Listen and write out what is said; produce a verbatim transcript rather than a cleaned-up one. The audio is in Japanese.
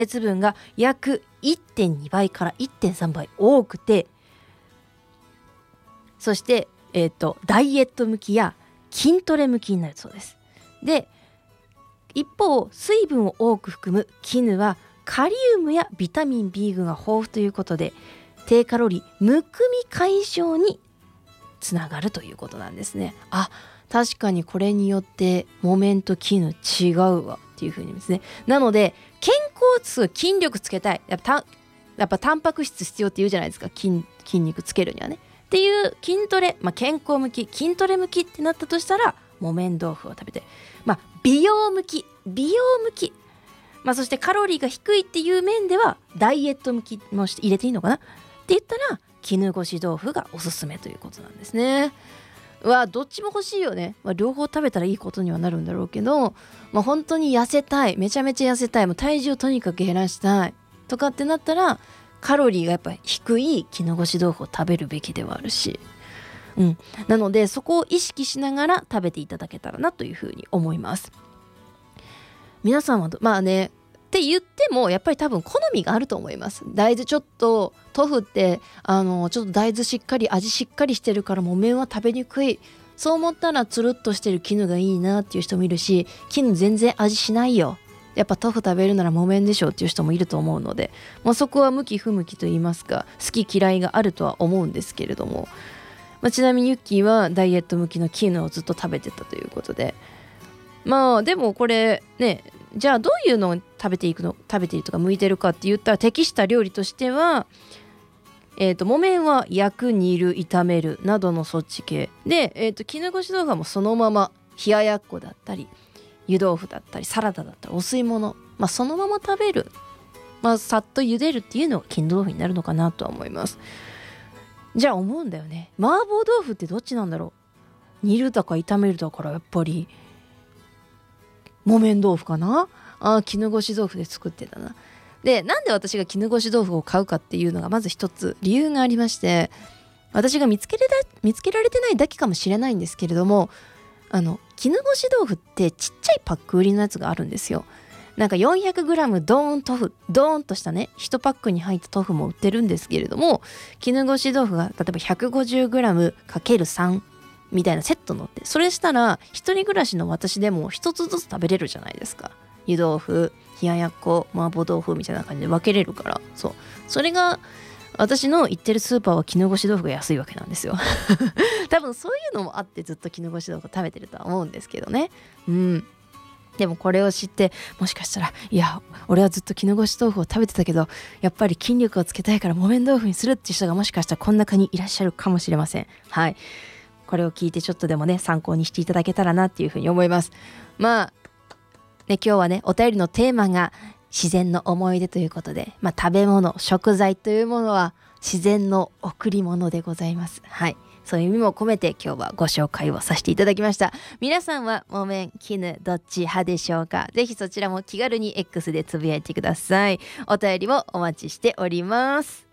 鉄分が約 いってんに 倍から いってんさん 倍多くて、そして、えーと、ダイエット向きや筋トレ向きになるそうです。で、一方水分を多く含む絹はカリウムやビタミン ビー 群が豊富ということで、低カロリーむくみ解消につながるということなんですね。あ、確かにこれによって木綿と絹違うわっていう風にですね。なので健康つ筋力つけたい、やっぱたやっぱタンパク質必要って言うじゃないですか、 筋, 筋肉つけるにはねっていう筋トレ、まあ、健康向き筋トレ向きってなったとしたら木綿豆腐を食べて、まあ、美容向き美容向き、まあ、そしてカロリーが低いっていう面ではダイエット向きも入れていいのかなって言ったら絹ごし豆腐がおすすめということなんですね。うわ、どっちも欲しいよね、まあ、両方食べたらいいことにはなるんだろうけど、まあ、本当に痩せたい、めちゃめちゃ痩せたい、もう体重をとにかく減らしたいとかってなったらカロリーがやっぱ低い絹ごし豆腐を食べるべきではあるし、うん、なのでそこを意識しながら食べていただけたらなというふうに思います。皆さんはまあねって言ってもやっぱり多分好みがあると思います。大豆ちょっと豆腐ってあのちょっと大豆しっかり味しっかりしてるから木綿は食べにくい、そう思ったらつるっとしてる絹がいいなっていう人もいるし、絹全然味しないよ、やっぱ豆腐食べるなら木綿でしょっていう人もいると思うので、まあ、そこは向き不向きと言いますか好き嫌いがあるとは思うんですけれども、まあ、ちなみにユッキーはダイエット向きの絹をずっと食べてたということで、まあでもこれね、じゃあどういうのを食べていくの食べているとか向いてるかって言ったら、適した料理としては、えー、と木綿は焼く煮る炒めるなどのそっち系で、えー、と絹ごし豆腐はもうそのまま冷ややっこだったり湯豆腐だったりサラダだったりお吸い物、まあ、そのまま食べる、まあ、さっと茹でるっていうのが絹豆腐になるのかなとは思います。じゃあ思うんだよね、麻婆豆腐ってどっちなんだろう、煮るだか炒めるだからやっぱり木綿豆腐かなあ、絹ごし豆腐で作ってたな。で、なんで私が絹ごし豆腐を買うかっていうのがまず一つ理由がありまして、私が見つけれだ見つけられてないだけかもしれないんですけれども、あの絹ごし豆腐ってちっちゃいパック売りのやつがあるんですよ。なんか よんひゃくグラム ドーン豆腐ドーンとしたねいちパックに入った豆腐も売ってるんですけれども、絹ごし豆腐が例えば ひゃくごじゅうグラムかけるさん みたいなセット乗って、それしたら一人暮らしの私でも一つずつ食べれるじゃないですか。湯豆腐、冷ややっこ、麻婆豆腐みたいな感じで分けれるから、そうそれが私の行ってるスーパーは絹ごし豆腐が安いわけなんですよ多分そういうのもあってずっと絹ごし豆腐食べてるとは思うんですけどね。うん。でもこれを知ってもしかしたら、いや俺はずっと絹ごし豆腐を食べてたけどやっぱり筋力をつけたいから木綿豆腐にするっていう人がもしかしたらこんな中にいらっしゃるかもしれません。はい、これを聞いてちょっとでもね参考にしていただけたらなっていうふうに思います。まあね、今日はねお便りのテーマが自然の思い出ということで、まあ、食べ物食材というものは自然の贈り物でございます。はい、そういう意味も込めて今日はご紹介をさせていただきました。皆さんは木綿絹どっち派でしょうか。ぜひそちらも気軽に X でつぶやいてください。お便りもお待ちしております。